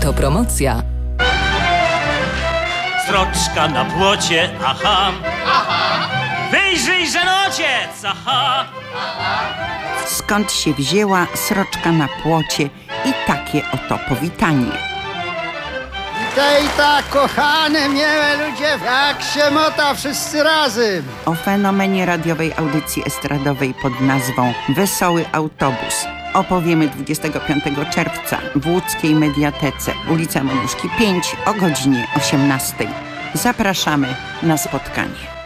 To promocja. Sroczka na płocie, aha, wyjrzyj, że ojciec, aha. Skąd się wzięła sroczka na płocie i takie oto powitanie. Witaj, kochane, miłe ludzie, jak się mota wszyscy razem. O fenomenie radiowej audycji estradowej pod nazwą Wesoły Autobus opowiemy 25 czerwca w łódzkiej Mediatece, ulica Monuszki 5 o godzinie 18. Zapraszamy na spotkanie.